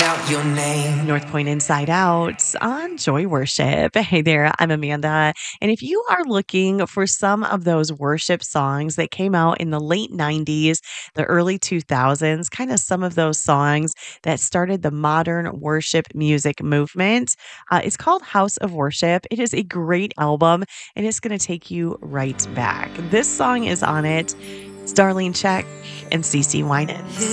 out your name. North Point Inside Out on Joy Worship. Hey there, I'm Amanda. And if you are looking for some of those worship songs that came out in the late 90s, the early 2000s, kind of some of those songs that started the modern worship music movement, it's called House of Worship. It is a great album and it's going to take you right back. This song is on it. It's Darlene Check and CeCe Winans.